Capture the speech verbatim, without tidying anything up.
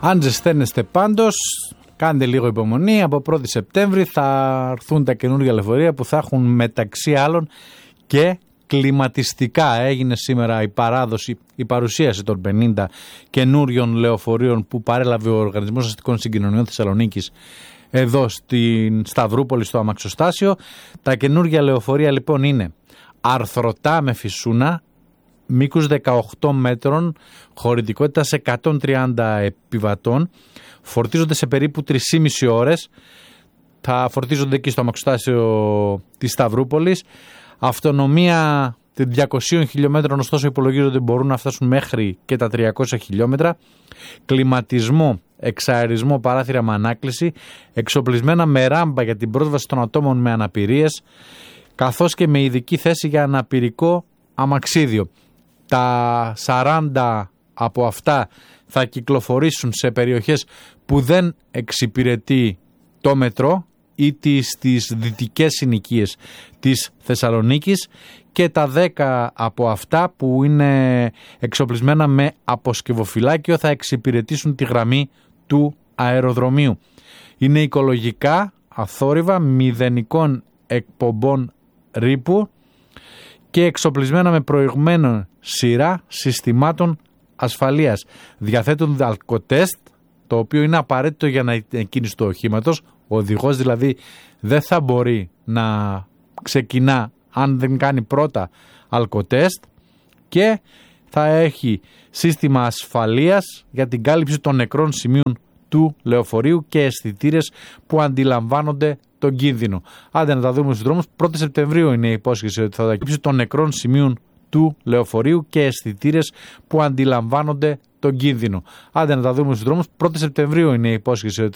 Αν ζεσταίνεστε πάντως, κάντε λίγο υπομονή. Από πρώτη Σεπτέμβρη θα έρθουν τα καινούργια λεωφορεία που θα έχουν μεταξύ άλλων και κλιματιστικά. Έγινε σήμερα η παράδοση, η παρουσίαση των πενήντα καινούριων λεωφορείων που παρέλαβε ο Οργανισμός Αστικών Συγκοινωνιών Θεσσαλονίκης εδώ στην Σταυρούπολη στο αμαξοστάσιο. Τα καινούργια λεωφορεία λοιπόν είναι αρθρωτά με φυσούνα, μήκους δεκαοκτώ μέτρων, χωρητικότητας εκατόν τριάντα επιβατών, φορτίζονται σε περίπου τρεις και μισή ώρες, θα φορτίζονται εκεί στο αμαξοστάσιο της Σταυρούπολης. Αυτονομία διακοσίων χιλιόμετρων, ωστόσο υπολογίζονται ότι μπορούν να φτάσουν μέχρι και τα τριακόσια χιλιόμετρα. Κλιματισμό, εξαερισμό, παράθυρα με ανάκληση, εξοπλισμένα με ράμπα για την πρόσβαση των ατόμων με αναπηρίες, καθώς και με ειδική θέση για αναπηρικό αμαξίδιο. Τα σαράντα από αυτά θα κυκλοφορήσουν σε περιοχές που δεν εξυπηρετεί το μετρό ή στις δυτικές συνοικίες της Θεσσαλονίκης, και τα δέκα από αυτά που είναι εξοπλισμένα με αποσκευοφυλάκιο θα εξυπηρετήσουν τη γραμμή του αεροδρομίου. Είναι οικολογικά, αθόρυβα, μηδενικών εκπομπών ρήπου και εξοπλισμένα με προηγμένη σειρά συστημάτων ασφαλείας. Διαθέτουν αλκοτέστ, το οποίο είναι απαραίτητο για να κίνηση του οχήματος. Ο οδηγός δηλαδή δεν θα μπορεί να ξεκινά αν δεν κάνει πρώτα αλκοτέστ, και θα έχει σύστημα ασφαλείας για την κάλυψη των νεκρών σημείων του λεωφορείου και αισθητήρες που αντιλαμβάνονται τον κίνδυνο. Άντε να τα δούμε στους δρόμους. πρώτη Σεπτεμβρίου είναι η υπόσχεση ότι θα κάλυψει των νεκρών σημείων του λεωφορείου και αισθητήρες που αντιλαμβάνονται τον κίνδυνο. Άντε να τα δούμε στους δρόμους. πρώτη Σεπτεμβρίου είναι η υπόσχεση ότι